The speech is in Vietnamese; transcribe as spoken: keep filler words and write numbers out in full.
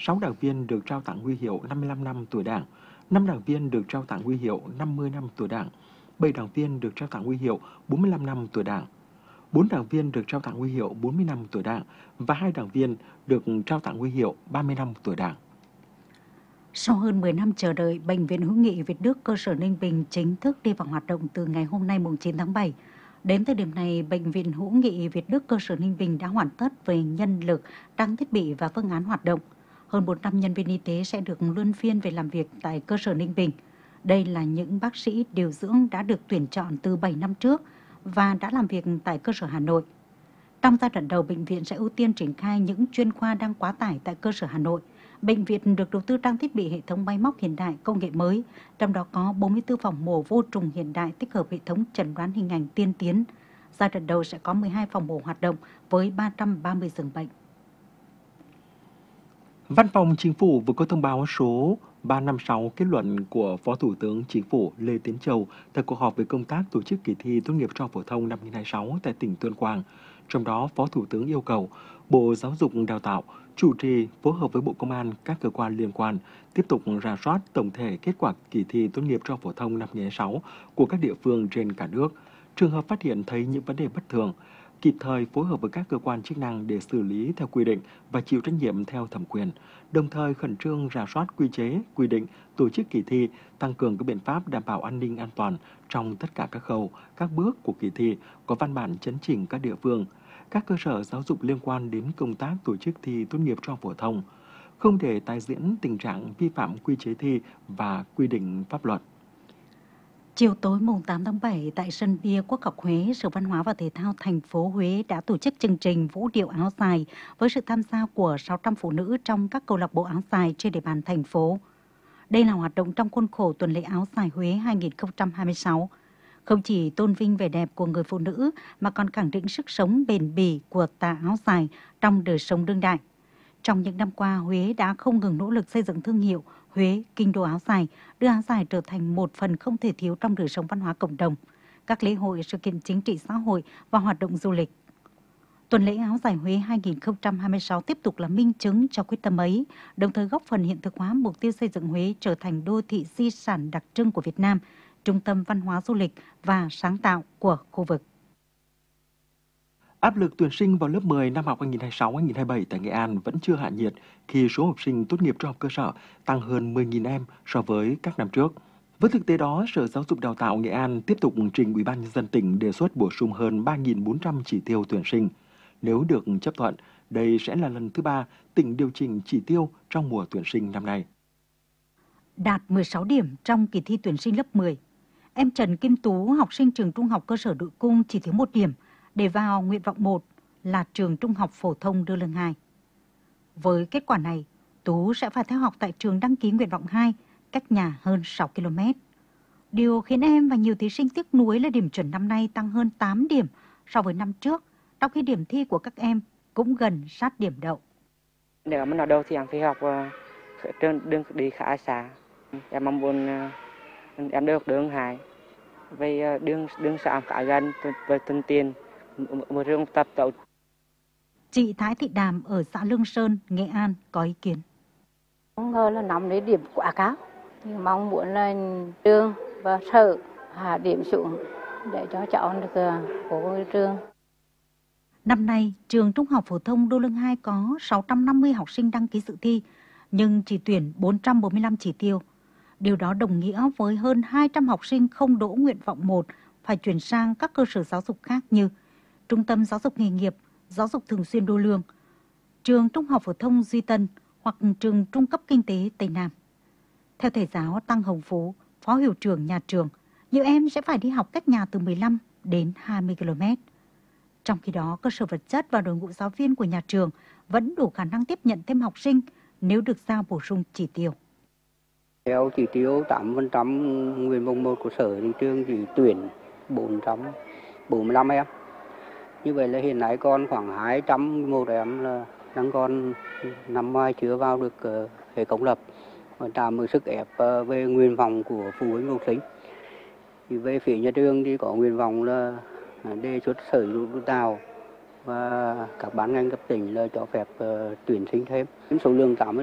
sáu đảng viên được trao tặng huy hiệu năm mươi lăm năm tuổi Đảng, năm đảng viên được trao tặng huy hiệu năm mươi năm tuổi Đảng, bảy đảng viên được trao tặng huy hiệu bốn mươi lăm năm tuổi Đảng, bốn đảng viên được trao tặng huy hiệu bốn mươi năm tuổi Đảng và hai đảng viên được trao tặng huy hiệu ba mươi năm tuổi Đảng. Sau hơn mười năm chờ đợi, Bệnh viện Hữu nghị Việt Đức cơ sở Ninh Bình chính thức đi vào hoạt động từ ngày hôm nay mùng chín tháng bảy. Đến thời điểm này, Bệnh viện Hữu nghị Việt Đức cơ sở Ninh Bình đã hoàn tất về nhân lực, trang thiết bị và phương án hoạt động. Hơn một trăm nhân viên y tế sẽ được luân phiên về làm việc tại cơ sở Ninh Bình. Đây là những bác sĩ điều dưỡng đã được tuyển chọn từ bảy năm trước và đã làm việc tại cơ sở Hà Nội. Trong giai đoạn đầu, bệnh viện sẽ ưu tiên triển khai những chuyên khoa đang quá tải tại cơ sở Hà Nội. Bệnh viện được đầu tư trang thiết bị hệ thống máy móc hiện đại công nghệ mới, trong đó có bốn mươi tư phòng mổ vô trùng hiện đại tích hợp hệ thống chẩn đoán hình ảnh tiên tiến. Giai đoạn đầu sẽ có mười hai phòng mổ hoạt động với ba trăm ba mươi giường bệnh. Văn phòng Chính phủ vừa có thông báo số ba trăm năm mươi sáu kết luận của Phó Thủ tướng Chính phủ Lê Tiến Châu tại cuộc họp về công tác tổ chức kỳ thi tốt nghiệp trung học phổ thông năm hai nghìn không trăm hai mươi sáu tại tỉnh Tuyên Quang. Trong đó, Phó Thủ tướng yêu cầu Bộ Giáo dục Đào tạo chủ trì phối hợp với Bộ Công an, các cơ quan liên quan tiếp tục rà soát tổng thể kết quả kỳ thi tốt nghiệp trung học phổ thông năm hai nghìn không trăm hai mươi sáu của các địa phương trên cả nước. Trường hợp phát hiện thấy những vấn đề bất thường, kịp thời phối hợp với các cơ quan chức năng để xử lý theo quy định và chịu trách nhiệm theo thẩm quyền, đồng thời khẩn trương rà soát quy chế, quy định tổ chức kỳ thi, tăng cường các biện pháp đảm bảo an ninh an toàn trong tất cả các khâu, các bước của kỳ thi, có văn bản chấn chỉnh các địa phương, các cơ sở giáo dục liên quan đến công tác tổ chức thi tốt nghiệp trung học phổ thông, không để tái diễn tình trạng vi phạm quy chế thi và quy định pháp luật. Chiều tối mùng tám tháng bảy tại sân bia Quốc học Huế, Sở Văn hóa và Thể thao thành phố Huế đã tổ chức chương trình Vũ điệu áo dài với sự tham gia của sáu trăm phụ nữ trong các câu lạc bộ áo dài trên địa bàn thành phố. Đây là hoạt động trong khuôn khổ tuần lễ áo dài Huế hai nghìn không trăm hai mươi sáu. Không chỉ tôn vinh vẻ đẹp của người phụ nữ mà còn khẳng định sức sống bền bỉ của tà áo dài trong đời sống đương đại. Trong những năm qua, Huế đã không ngừng nỗ lực xây dựng thương hiệu Huế kinh đô áo dài, đưa áo dài trở thành một phần không thể thiếu trong đời sống văn hóa cộng đồng, các lễ hội, sự kiện chính trị xã hội và hoạt động du lịch. Tuần lễ áo dài Huế hai nghìn không trăm hai mươi sáu tiếp tục là minh chứng cho quyết tâm ấy, đồng thời góp phần hiện thực hóa mục tiêu xây dựng Huế trở thành đô thị di sản đặc trưng của Việt Nam, trung tâm văn hóa du lịch và sáng tạo của khu vực. Áp lực tuyển sinh vào lớp mười năm học hai nghìn không trăm hai mươi sáu hai nghìn không trăm hai mươi bảy tại Nghệ An vẫn chưa hạ nhiệt khi số học sinh tốt nghiệp trung học cơ sở tăng hơn mười nghìn em so với các năm trước. Với thực tế đó, Sở Giáo dục Đào tạo Nghệ An tiếp tục trình Ủy ban nhân dân tỉnh đề xuất bổ sung hơn ba nghìn bốn trăm chỉ tiêu tuyển sinh. Nếu được chấp thuận, đây sẽ là lần thứ ba tỉnh điều chỉnh chỉ tiêu trong mùa tuyển sinh năm nay. Đạt mười sáu điểm trong kỳ thi tuyển sinh lớp mười, em Trần Kim Tú, học sinh trường Trung học cơ sở Đội Cung chỉ thiếu một điểm để vào nguyện vọng một là trường Trung học phổ thông Đô Lương hai. Với kết quả này, Tú sẽ phải theo học tại trường đăng ký nguyện vọng hai, cách nhà hơn sáu ki lô mét. Điều khiến em và nhiều thí sinh tiếc nuối là điểm chuẩn năm nay tăng hơn tám điểm so với năm trước, trong khi điểm thi của các em cũng gần sát điểm đậu. Nếu mà nó đậu thì em phải học trên đường đi khá xa. Em mong muốn em được đường hai. Về đường đường xã khá gần với thuận tiện một trường tập tậu. Chị Thái Thị Đàm ở xã Lương Sơn, Nghệ An có ý kiến. Không ngờ là năm đấy điểm quá cao. Nhưng mong muốn là trường và sở hạ điểm xuống để cho cháu được có trường. Năm nay, trường Trung học phổ thông Đô Lương hai có sáu trăm năm mươi học sinh đăng ký dự thi, nhưng chỉ tuyển bốn trăm bốn mươi lăm chỉ tiêu. Điều đó đồng nghĩa với hơn hai trăm học sinh không đỗ nguyện vọng một phải chuyển sang các cơ sở giáo dục khác như Trung tâm Giáo dục Nghề nghiệp, Giáo dục Thường xuyên Đô Lương, trường Trung học phổ thông Duy Tân hoặc trường Trung cấp Kinh tế Tây Nam. Theo thầy giáo Tăng Hồng Phú, phó hiệu trưởng nhà trường, nhiều em sẽ phải đi học cách nhà từ mười lăm đến hai mươi ki lô mét. Trong khi đó, cơ sở vật chất và đội ngũ giáo viên của nhà trường vẫn đủ khả năng tiếp nhận thêm học sinh nếu được giao bổ sung chỉ tiêu. Theo chỉ tiêu tám phần trăm nguyện vọng một của sở thì trường chỉ tuyển bốn trăm bốn mươi lăm em. Như vậy là hiện nay còn khoảng hai trăm mười một em là đang còn năm mai chưa vào được uh, hệ công lập, và tạo một sức ép uh, về nguyện vọng của phụ huynh học sinh. Thì về phía nhà trường thì có nguyện vọng là đề xuất Sở Giáo dục Đào tạo và các ban ngành cấp tỉnh là cho phép uh, tuyển sinh thêm số lượng tám mươi